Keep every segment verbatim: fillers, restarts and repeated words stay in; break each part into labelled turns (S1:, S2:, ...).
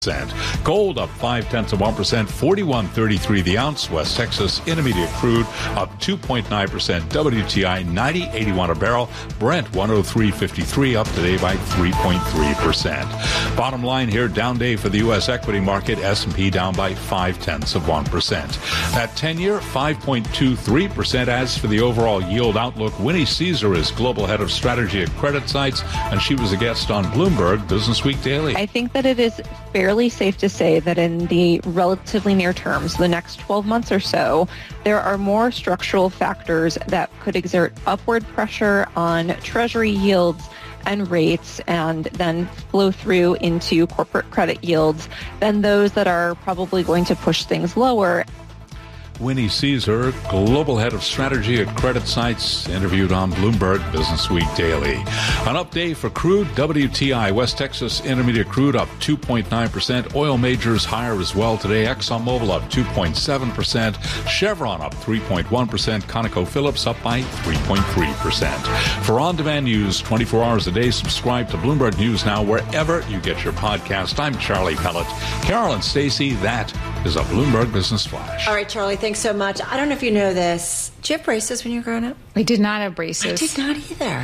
S1: Gold up five tenths of one percent, forty-one thirty-three the ounce. West Texas Intermediate crude up two point nine percent. W T I ninety eighty-one a barrel. Brent one oh three fifty-three up today by three point three percent. Bottom line here, down day for the U S equity market. S and P down by five tenths of one percent. At ten-year, five point two three percent. As for the overall yield outlook, Winnie Caesar is global head of strategy at CreditSights, and she was a guest on Bloomberg Business Week Daily.
S2: I think that it is fairly safe to say that in the relatively near term, so the next twelve months or so, there are more structural factors that could exert upward pressure on Treasury yields and rates and then flow through into corporate credit yields than those that are probably going to push things lower.
S1: Winnie Caesar, global head of strategy at CreditSights, interviewed on Bloomberg Business Week Daily. An up day for crude. W T I West Texas Intermediate crude up two point nine percent. Oil majors higher as well today. ExxonMobil up two point seven percent. Chevron up three point one percent. ConocoPhillips up by three point three percent. For on-demand news twenty-four hours a day, subscribe to Bloomberg News Now wherever you get your podcast. I'm Charlie Pellet. Carol and Stacey, that is a Bloomberg Business Flash.
S3: All right, Charlie, thanks so much. I don't know if you know this. Did you have braces when you were growing up?
S4: I did not have braces.
S3: I did not either.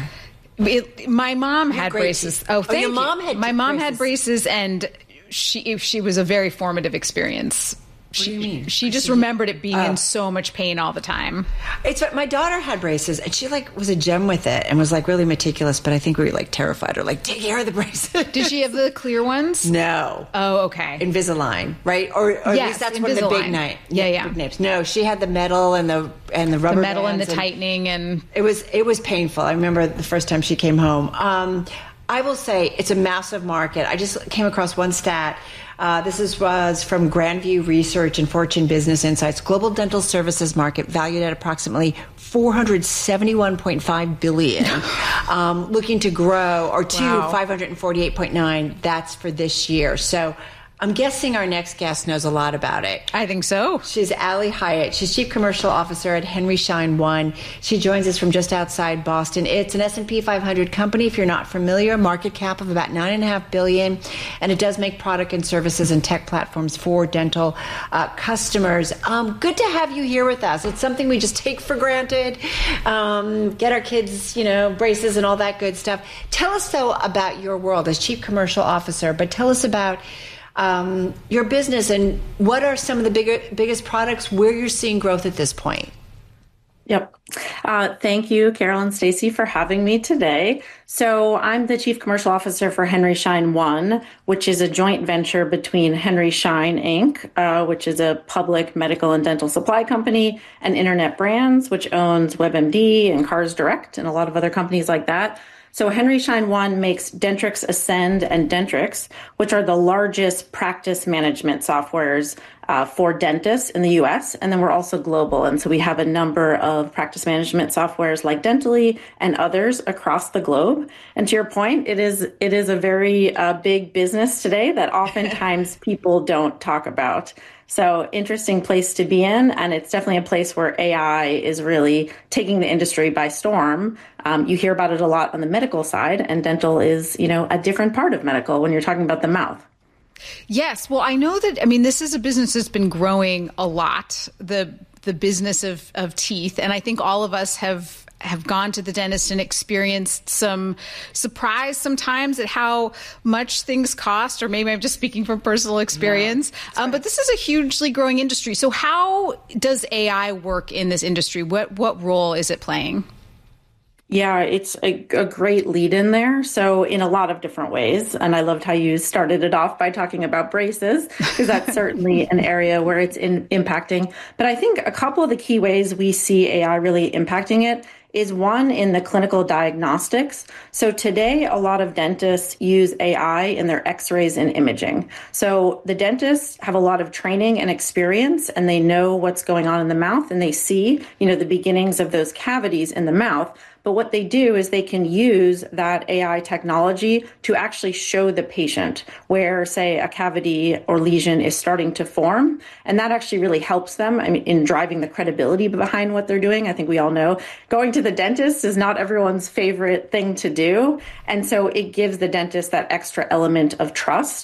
S4: It, my mom had braces.
S3: Teeth.
S4: Oh, thank
S3: oh, your
S4: you.
S3: mom had
S4: My mom
S3: braces.
S4: had braces, and she she was a very formative experience.
S3: What do you mean?
S4: She just remembered it being
S3: oh.
S4: in so much pain all the time.
S3: It's my daughter had braces, and she like was a gem with it, and was like really meticulous. But I think we were like terrified her, like take care of the braces.
S4: Did she have the clear ones?
S3: No.
S4: Oh, okay.
S3: Invisalign, right? Or, or
S4: yes,
S3: at least that's
S4: Invisalign.
S3: one of the big night.
S4: Yeah, yeah.
S3: Big names. No, she had the metal and the and the rubber
S4: the metal
S3: bands
S4: and the
S3: and
S4: tightening, and
S3: it was it was painful. I remember the first time she came home. Um, I will say it's a massive market. I just came across one stat. Uh, this is, was from Grandview Research and Fortune Business Insights. Global dental services market valued at approximately four hundred seventy-one point five billion dollars, um, looking to grow, or to
S4: wow.
S3: five hundred forty-eight point nine. That's for this year. So I'm guessing our next guest knows a lot about it.
S4: I think so.
S3: She's Allie Hyatt. She's Chief Commercial Officer at Henry Schein One. She joins us from just outside Boston. It's an S and P five hundred company, if you're not familiar, market cap of about nine point five billion dollars, and it does make product and services and tech platforms for dental uh, customers. Um, good to have you here with us. It's something we just take for granted, um, get our kids, you know, braces and all that good stuff. Tell us, though, about your world as Chief Commercial Officer, but tell us about Um, your business and what are some of the bigger, biggest products where you're seeing growth at this point?
S5: Yep. Uh, thank you, Carol and Stacey, for having me today. So I'm the Chief Commercial Officer for Henry Schein One, which is a joint venture between Henry Schein Incorporated, uh, which is a public medical and dental supply company, and Internet Brands, which owns WebMD and Cars Direct and a lot of other companies like that. So Henry Schein One makes Dentrix Ascend and Dentrix, which are the largest practice management softwares uh, for dentists in the U S. And then we're also global. And so we have a number of practice management softwares like Dentally and others across the globe. And to your point, it is it is a very uh, big business today that oftentimes people don't talk about. So interesting place to be in, and it's definitely a place where A I is really taking the industry by storm. Um, you hear about it a lot on the medical side, and dental is, you know, a different part of medical when you're talking about the mouth.
S4: Yes. Well, I know that, I mean, this is a business that's been growing a lot, the the business of, of teeth. And I think all of us have have gone to the dentist and experienced some surprise sometimes at how much things cost, or maybe I'm just speaking from personal experience. Yeah, um, right. But this is a hugely growing industry. So how does A I work in this industry? What what role is it playing?
S5: Yeah, it's a, a great lead in there. So in a lot of different ways. And I loved how you started it off by talking about braces, because that's certainly an area where it's in, impacting. But I think a couple of the key ways we see A I really impacting it is one in the clinical diagnostics. So today, a lot of dentists use A I in their x-rays and imaging. So the dentists have a lot of training and experience, and they know what's going on in the mouth, and they see, you know, the beginnings of those cavities in the mouth. But what they do is they can use that A I technology to actually show the patient where, say, a cavity or lesion is starting to form. And that actually really helps them, I mean, in driving the credibility behind what they're doing. I think we all know going to the dentist is not everyone's favorite thing to do. And so it gives the dentist that extra element of trust.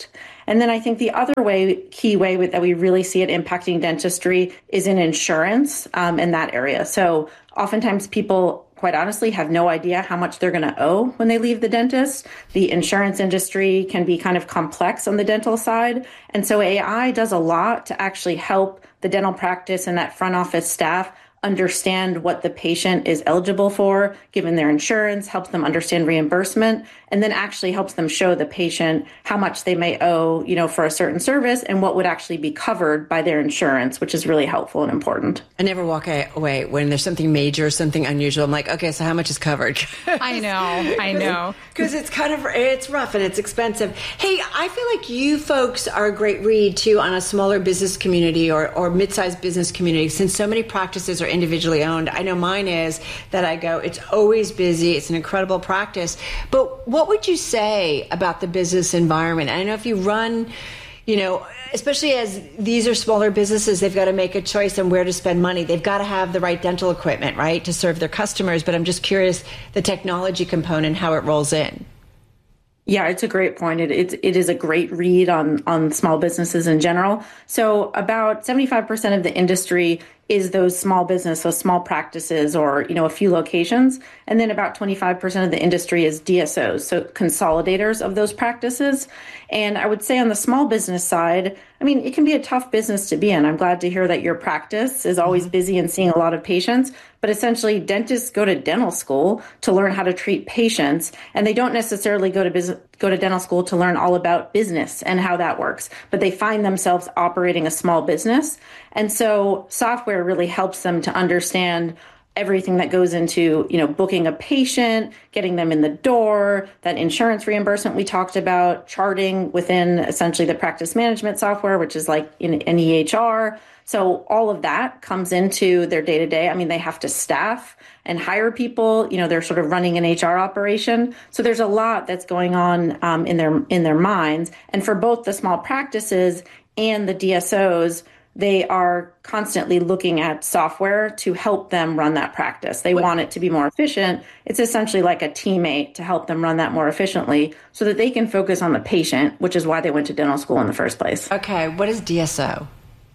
S5: And then I think the other way, key way with, that we really see it impacting dentistry is in insurance um, in that area. So oftentimes people, quite honestly, have no idea how much they're going to owe when they leave the dentist. The insurance industry can be kind of complex on the dental side. And so A I does a lot to actually help the dental practice and that front office staff understand what the patient is eligible for, given their insurance, helps them understand reimbursement, and then actually helps them show the patient how much they may owe, you know, for a certain service and what would actually be covered by their insurance, which is really helpful and important.
S6: I never walk away when there's something major, something unusual. I'm like, okay, so how much is covered?
S4: I know, I know.
S6: Because it's kind of, it's rough and it's expensive. Hey, I feel like you folks are a great read, too, on a smaller business community or, or mid-sized business community, since so many practices are individually owned. I know mine is that I go, it's always busy. It's an incredible practice. But what would you say about the business environment? I know if you run, you know, especially as these are smaller businesses, they've got to make a choice on where to spend money. They've got to have the right dental equipment, right, to serve their customers. But I'm just curious, the technology component, how it rolls in.
S5: Yeah, it's a great point. It, it, it is a great read on, on small businesses in general. So about seventy-five percent of the industry is those small business, so small practices or, you know, a few locations. And then about twenty-five percent of the industry is D S Os, so consolidators of those practices. And I would say on the small business side, I mean, it can be a tough business to be in. I'm glad to hear that your practice is always busy and seeing a lot of patients. But essentially, dentists go to dental school to learn how to treat patients, and they don't necessarily go to business, go to dental school to learn all about business and how that works. But they find themselves operating a small business. And so software really helps them to understand everything that goes into, you know, booking a patient, getting them in the door, that insurance reimbursement we talked about, charting within essentially the practice management software, which is like in an E H R. So all of that comes into their day-to-day. I mean, they have to staff and hire people. You know, they're sort of running an H R operation. So there's a lot that's going on um, in their in their minds. And for both the small practices and the D S Os, they are constantly looking at software to help them run that practice. They what? want it to be more efficient. It's essentially like a teammate to help them run that more efficiently so that they can focus on the patient, which is why they went to dental school in the first place.
S6: Okay, what is D S O?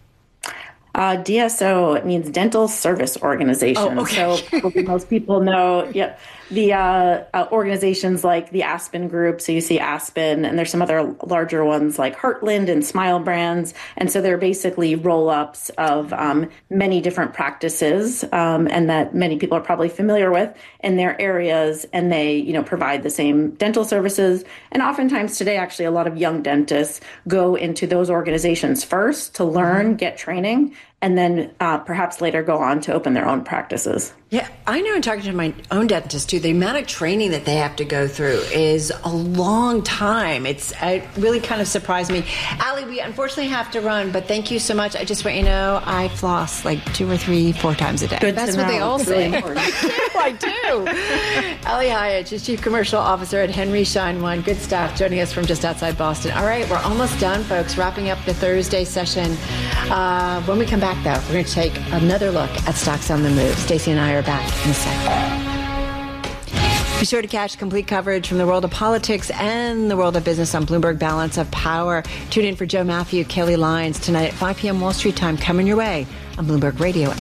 S5: Uh, D S O, it means Dental Service Organization.
S6: Oh, okay.
S5: So probably most people know, yeah, the uh, uh, organizations like the Aspen Group. So you see Aspen, and there's some other larger ones like Heartland and Smile Brands. And so they're basically roll-ups of um, many different practices um, and that many people are probably familiar with in their areas. And they, you know, provide the same dental services. And oftentimes today, actually, a lot of young dentists go into those organizations first to learn, get training, and then uh, perhaps later go on to open their own practices.
S6: Yeah, I know in talking to my own dentist, too, the amount of training that they have to go through is a long time. It's it really kind of surprised me. Allie, we unfortunately have to run, but thank you so much. I just want you to know I floss like two or three, four times a day.
S5: Good
S4: That's
S5: to
S4: what
S5: know.
S4: they all
S5: It's
S4: say.
S5: really
S6: I do. Allie Hyatt is Chief Commercial Officer at Henry Schein One. Good stuff joining us from just outside Boston. All right, we're almost done, folks, wrapping up the Thursday session. Uh, when we come back, though, we're going to take another look at stocks on the move. Stacey and I are back in a second. Be sure to catch complete coverage from the world of politics and the world of business on Bloomberg Balance of Power. Tune in for Joe Matthew, Kelly Lyons tonight at five p.m. Wall Street time, coming your way on Bloomberg Radio